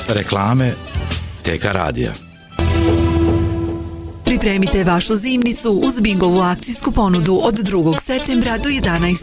Reklame TK radija. Pripremite vašu zimnicu uz Bingovu akcijsku ponudu od 2. septembra do 11.